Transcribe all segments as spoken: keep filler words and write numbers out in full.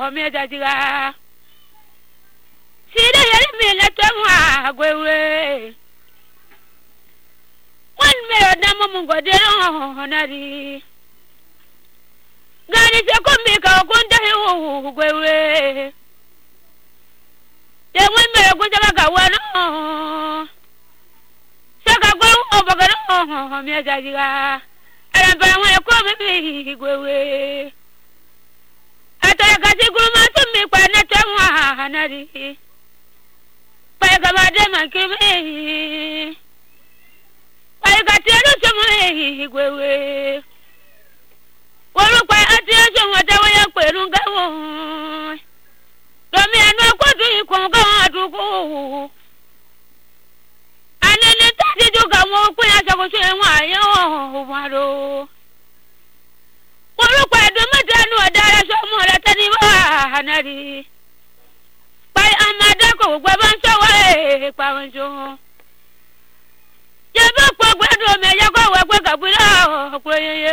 me jajiga sida yari me la tamwa gwewe wan me na mo godero nari gani se ko me ka gonda he gwewe te wan me gonda ga wano saka gwe obagaro me jajiga ara bara wan ko me gwewe ataya kasi guruma tumi kwa na tamwa nari pai gamade mankime pai gatero tumi gwewe woro kwa atiyo jonwa dawo ya kweru ngawo domi anu ko du ikon ga adugo anene tati duga mo ku ya sago se wa yo waro woro kwa do madanu adara so mo la tani wa nari pai amada ko gwa ban so wa e pa wonjo je ba ko gwa do me ya ko wa gwa gabula ko yeye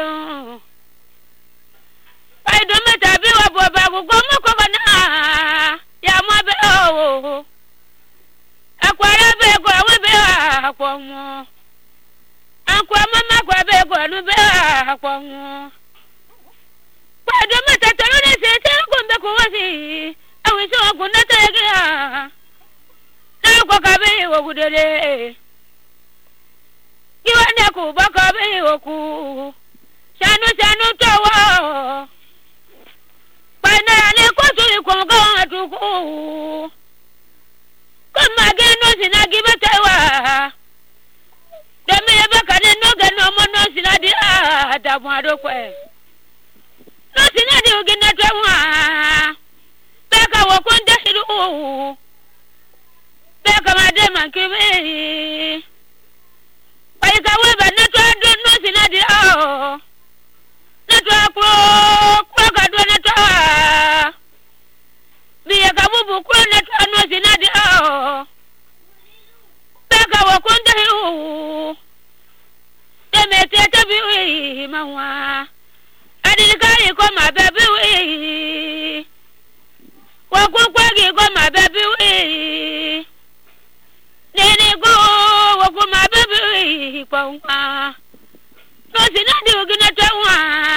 pai do meta bi wa bo ba ko mo ko na ya mo be o akwara be ko we be ko mo akwa mama ko be ko nu be ko mo Pado mata tolo ne se te gombe ko wasi awi so gunda te ga na ko ka be wo gudele kiwa ne ko ba ka be wo ku sanu sanu to wo pa na le ko tu ko ga tu ku ko ma ge no sina gi bete wa de me ba ka ne no ga no mo no sina di a da mo ado ko no sina di ugina twa beka wo konda hiru beka made mankime pai ka we ba na twa do no sina di o na twa ko ko ka do na twa biya ka bubu ko na twa no sina di o beka wo konda hiru te me te te bi wi mawa adilika ko ma bebe we wa ko kwa gi ko ma bebe we nene go wa ko ma bebe we kwa wa no sina di ogina tawa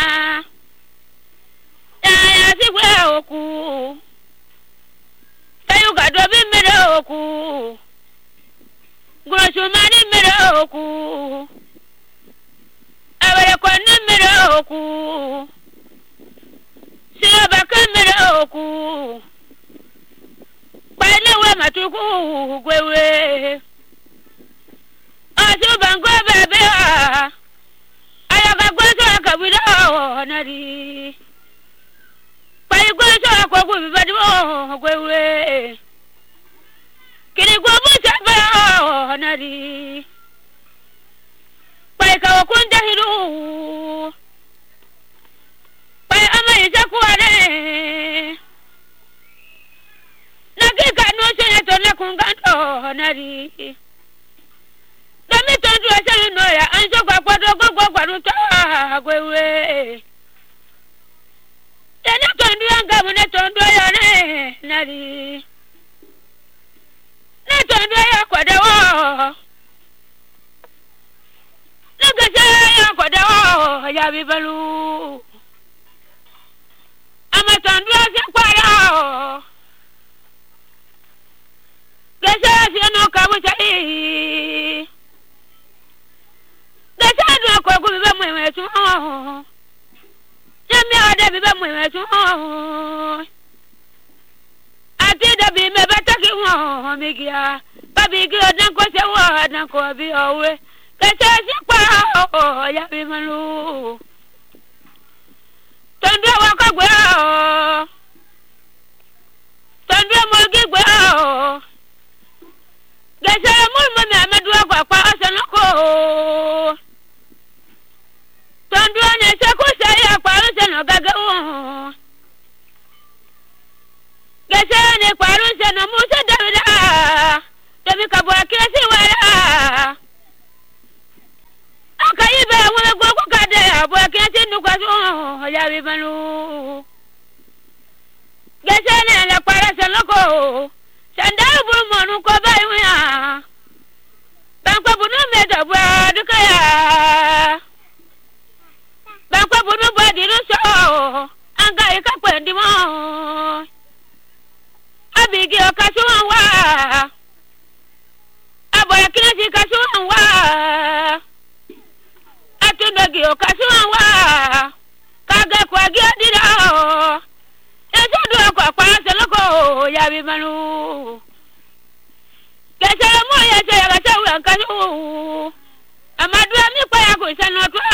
ya ya si gwe oku tayu ga do bi mere oku grosu mani mere oku awere ko ni mere oku sira baka mere oku pale we matuku gwewe asu bango bebe aya ga gweso akabira nari pai gweso akogu bibadi gwewe kiri gwobu saba nari pai ka wakunda hiru pai ama ija kuare nakika no sene to na kunganto nari dami tondu aselu no ya anso kwa kwado gogo kwaru ta gwewe tena tondu anga mune tondu ya ne nari na tondu ya kwadawo ya kwadawo ya bibalu amatandu ase kwara gese ase no kabu sai gese do ko ku biba mwe tu yemi ade biba mwe tu ati da bi me bataki wo migia babi gi odan ko se wo odan ko bi owe kese si pa o ya bi malu tondo wa ko gbe o tondo mo gi gbe o kese mo mo me amedu agwa pa asan ko tondo ne se ko se ya pa se no gaga o kese ne kwaru se no mu se davida debi ka bo akesi wala akayi be wona gogo kade abo akesi nu kwaso ya bi manu saloko sandal bu monu ko bayuya banko bunu meda bwa dukaya banko bunu bwa diru so anga ika kwendi mo abigi okasuwa wa aboya kinasi kasuwa wa atundogi okasuwa wa kaga kwa giadira ejo do kwa kwa saloko ya bi manu kesere mo ya se ya se wa kanu amadu mi kwa ya ko sanotwa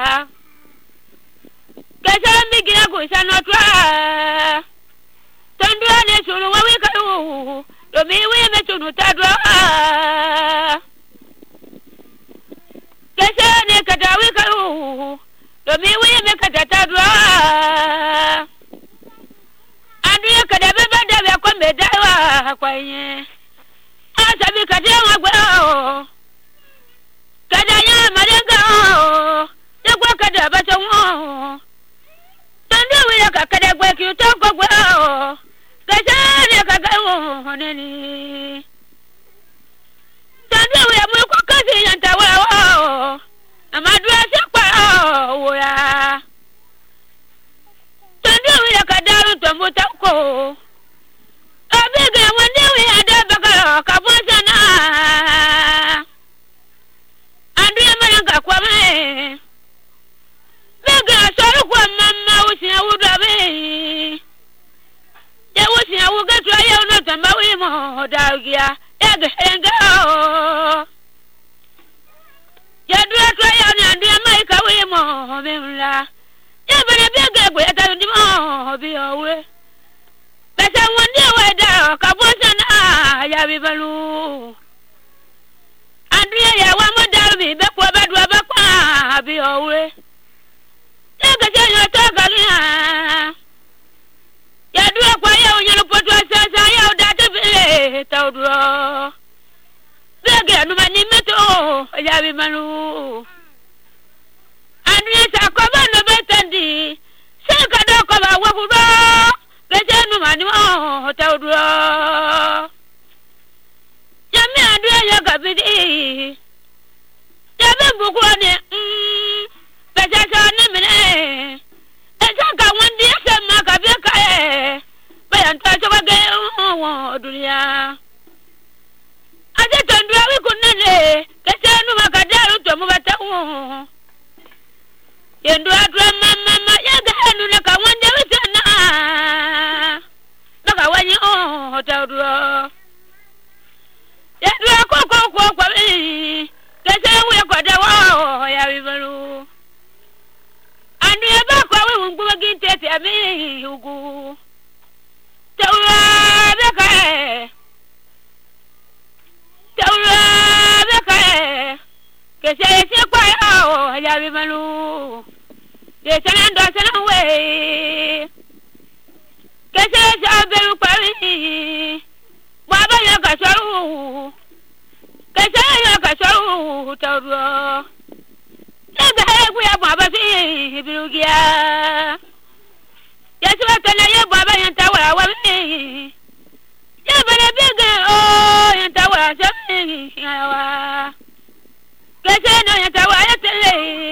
kesere mi gina ko sanotwa tondo ne suru wa wi kanu do mi wi me tunu tadwa kesere ne kada wi kanu do mi wi me kada tadwa adu ya kada be be da be ko me dawa kwa yin asabi kada wa gwa kada ya malenga ya gwa kada ba tawo tondo wi ya kada gwa ki to ko gwa kada ne kada wo neni tondo wi ya mu ko kasi yan tawa amadu ase kwa wo ya tondo wi ya kada ru to mu ta ko abege wande wi ada bakaro kabonsana andu ya malanga kwa me bega soru kwa mama usi awuda be ya usi awuga to ya no tamba wi mo dagia ya de enga ya dua to ya ni andu ya mai ka wi mo memla ya bere bega gwe ta ndi mo bi owe besa wonde weda kabonsana ya bibalu andu ya wa mo dalbi be ko ba do ba kwa bi owe ya ga je yo to ga ni ya du kwa ya onye no poto sa sa ya o da te bele ta o do be ga no mani meto ya bibalu andu sa ko ba no betandi se ka do ko ba wa ku do beje no mani o ta o do yami adu ya gabidi yabe buku ne mm beje sa ne mine esa ka wandi esa ma ka be ka e bayan ta so ga wo dunia ade tandu awi kunene kese no ma ka daru to mu bata wo yendo adu mama ma ya ga anu na ka wandi wi sana baka wani o ta do ya do ko ko ko ko bi kese wi ko da wa ya bi balu anu ya ba ko wi ngbu gi tete ami ugu tawra be ka tawra be ka kese se ko ya bi balu de sanan do sanan we kese sa be lu pa wi baba ya ka saru kese ya ka saru tawro ega egu ya baba fi birugia ya so ta na ya baba ya tawra wa wi ya bana bege o ya tawra sa ya wa kese no ya tawra ya tele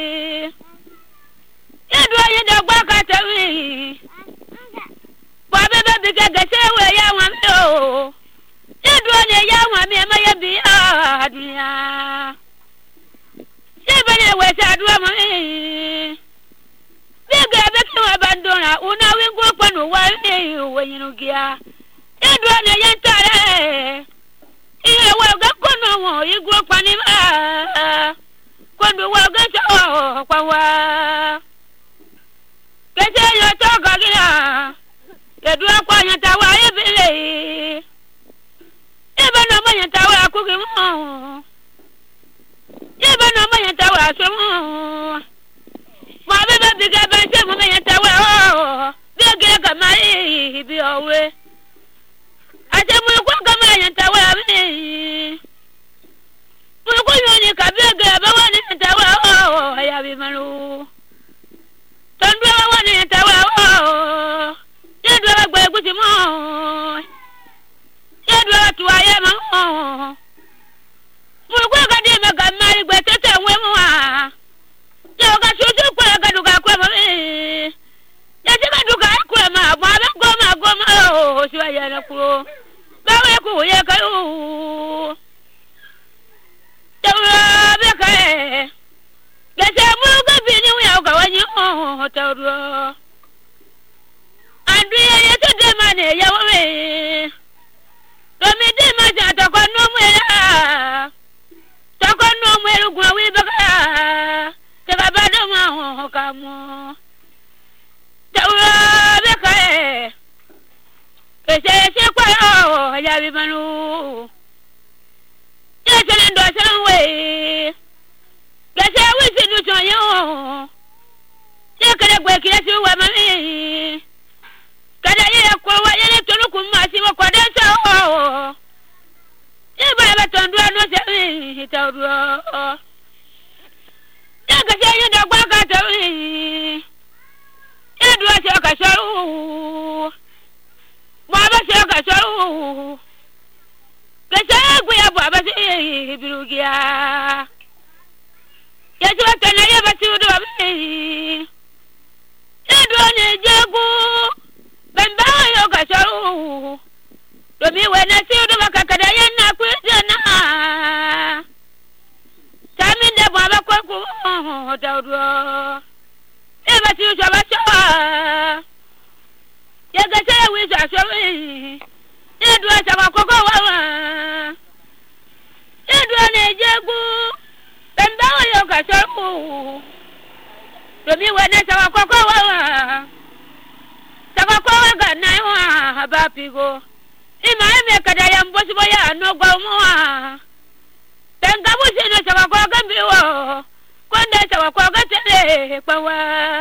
ya do ya da gba ka tawi baba ba bege kese we ya wa mi o ne ya wa mi ma ya bi a dunia se bane we sa du ma be ga be ki wa bandona una wi go panu wa ni wo yinu gia e du ne ya tare e wa ga kono wo i go pani ma kondo wa ga so kwa wa ke se yo to ga gina e du kwa nya ta wa e bele ebe no mo yen tawa akugi mo ebe no mo yen tawa so mo ma be be bi ga ba se mo yen tawa o bi ge ga mai bi owe ate mo ko ga ma yen tawa bi mo ko yo ni ka bi ge ba wa ni tawa o ya bi malu tondo wa ni tawa o ye do gba egusi mo Mulku ga di me ga mari gbe tete we mu a. Yo ga susu kwa ga du ga kwa mo e. Ya ti ga du ga kwa ma ma ba go ma go ma o si wa ya na ku. Ba we ku ye ka u. Tawra be ka e. Ga se mu ga bi ni we ga wa ni o tawra. Andu ye ye to de ma ne ya we. Domi de ma ja to ko no mu ya. To ko no mu ru gwa wi ba ka. Te ba ba do ma ho ka mo. Tawra be ka e. Ke se se kwa o ya bi manu. Ye se ndo se we. Ke se wi si nu so yo. Ye ka de gwe ki se wa ma mi. Kada ye ko wa ye le tolu ku ma si wa kwa de so o. Ye ba ba tondu no se mi tawra. Ye ka se ye do gwa ka to mi. Ye do se ka so o. Ba ba se ka so o. Ke se gwe ya ba ba se birugia. Ye so ta na ye ba si do ba mi. Ye do ne jegu. Bamba yo ka so o. Do mi we na si do ba ka kada ye na ku je na. Tami de ba ba ko ku da do. E ba si so ba so. Ye ga se wi so so wi. E do sa ba ko ko wa wa. E do ne jegu. Bamba yo ka so o. Do mi we na sa ba ko ko wa wa. Sa ba ko wa ga na wa ba pigo. Ima me kada ya mbosi boya no gwa mu a. Tenga busi no sa ba ko ga bi wo. Konda sa ba ko ga tele pa wa.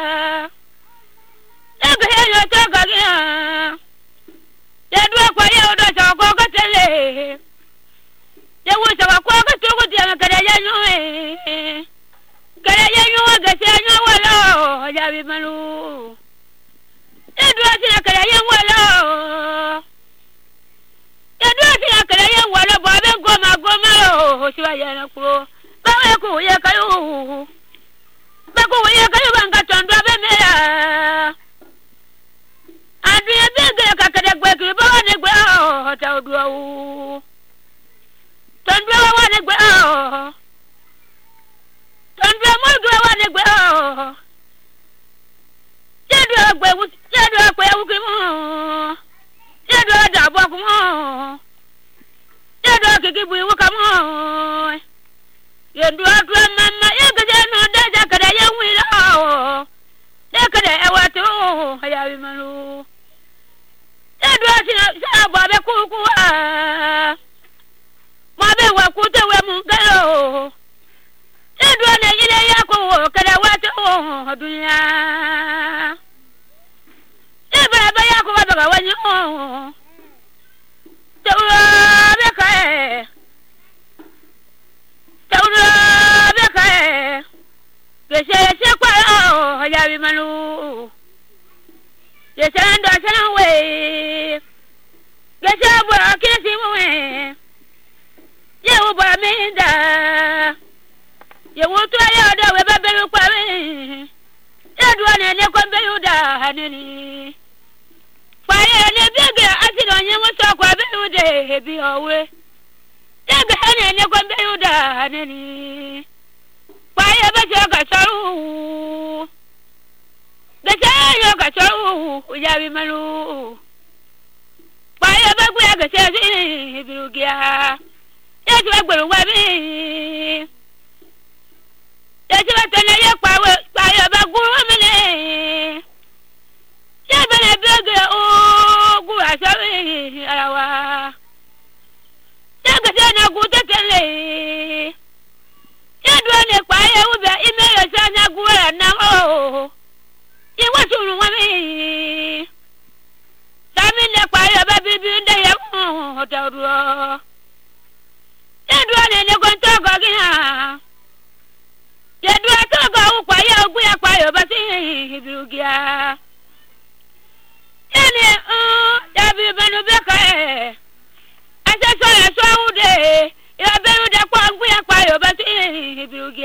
Tenga he yo to ga ya. Ya do kwa ya do sa ko ga tele. Ya wo sa ba ko ga to ko dia kada ya no e. Kada ya no ga se no wala ya bi malu. Ya do sa kada ya wala. Ya do sa kada ya wala ba ben goma goma o si wa ya na ku. Ba we ku ye ka yu. Ba ku ye ka yu ban ka tondo be me ya. Andu ye be ge ka kada gwe ki ba wa ne gwe o ta odu o. Tondo wa ne gwe o. Tondo mo do wa ne gwe o. Je do gwe wu je do gwe wu ki mo. Je do da bo ku mo. Je do ki ki bu wu ka mo. Ye do do mama ye ga je no da ja kada ye wi la o. Ye kada e wa to ya bi malu. Ye do si sa bo be ku ku a. Ma be wa ku te we mu ga o. Ye do ne ile ya ku kada wa to dunya. Ye ba ba ya ku ba ba wa ni o. Tawra be ka e. Tawra be ka e. Ke se se kwa o ya bi malu. Ye se ndo se we. Ke se bo ke si mu we. Ye wo ba mi da. Ye wo to ya do we ba be lu kwa we. Ye do ne ne ko be yu da ne ni. Pa ye ne bi ge ati do yin wo so kwa be yu de bi owe. Ye ge ne ne ko be yu da ne ni. Pa ye ba se ka saru. Be se yo ka saru ya bi malu. Pa ye ba gwe ga se si birugia. Ye ti ba gberu wa bi. Ye ti ba tele ye pa we pa ye ba guru mi ne. Ye ba ne be ge o gu asa wi ara wa. Ye ga se na gu te tele. Ye do ne pa ye u be ime ye sa na gu ara na o. Ye wa suru wa mi. Sami ne pa ye ba bi bi nde ye mu ta ru. Ye do ne ne ko to go gi ha.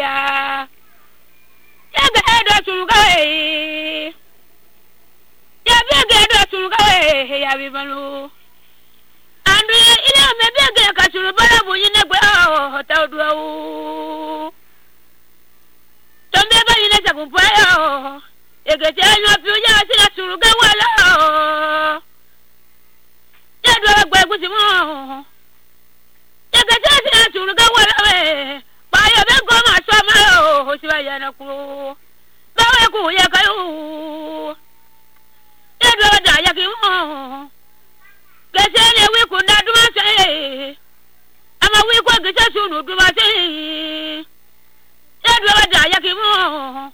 ya ga do suruga we ya be do suruga we ya bi balu andu ile me be ga ka suru bala bu yine gbe o ta odu o tombe ba yine sa ku pa yo ege je yan fi o ya si la suruga wala o ya do gbe gu ti mo ege je si la suruga wala we pa yo be go ma so ma o si ba ya na ku ba we ku ya ka yo ya do da ya ki mo gese ne wi ku na du ma se ama wi ko gese su nu du ma se ya do da ya ki mo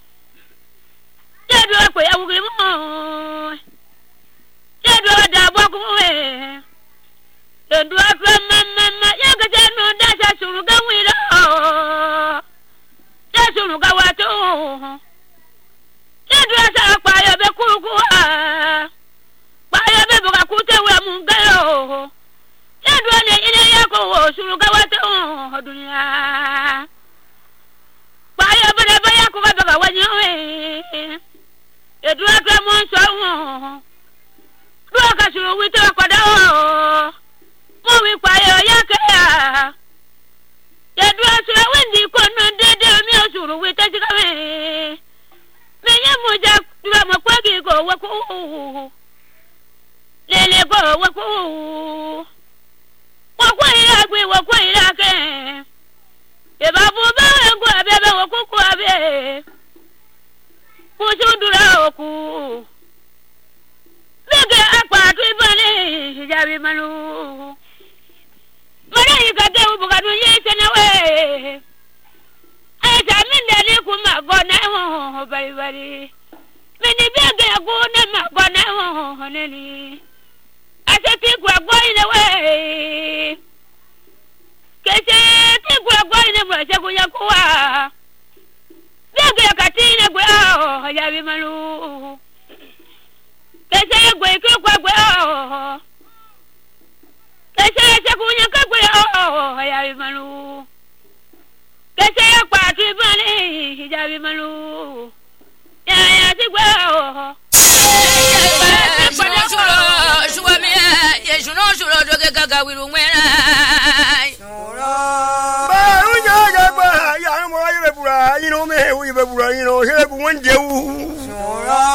ya do ko ya wu ki mo ya do da bo ku we do do afra mama ma ya gese nu da sa su ru ga wi lo ya su ru ga wa to ya do sa pa ya be ku ku a pa ya be bo ka ku te we mu ga yo ya do ne ile ya ko su ru ga wa to dunia pa ya be ba ya ko ba ga wa ni we e do ka mo so won do ka su ru wi to pa da o mo wi pa ya ya ke ya ya do su wi ndi ko no de de mi o su ru wi ta ji ka we me ya mo ja du mo kwa gi go wa ku lele go wa ku wa ku ira gbe wa ku ira ke e ba bu ba go abe be wa ku ku abe ku su dura o ku bege apa tu ibane jabi manu mara yi ka de u bu ka du ye sene we ai ta min de ni ku ma go na ho bari bari mini bege go na ma go na ho ne ni ase ti ku go ile we kese ti ku go ile mo se ku ya ku wa bege ka ti ne go o ya bi malu kese go ku ku go o kese se ku nya ka go o ya bi malu kese pa ti bani ya bi malu ya ya ti go o gaga wiru mwena sura ba unya ga ba ya mo ya be bura you know me we be bura you know he be won je u sura